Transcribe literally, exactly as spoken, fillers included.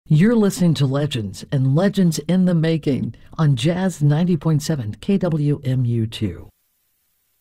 You're listening to Legends and Legends in the Making on Jazz ninety point seven K W M U two.